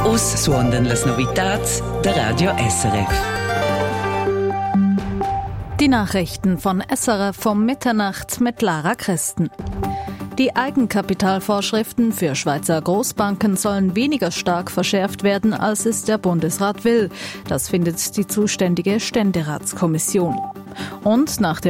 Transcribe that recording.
Us suondan las novitats der Radio SRF. Die Nachrichten von SRF um Mitternacht mit Lara Christen. Die Eigenkapitalvorschriften für Schweizer Großbanken sollen weniger stark verschärft werden, als es der Bundesrat will. Das findet die zuständige Ständeratskommission. Und nach der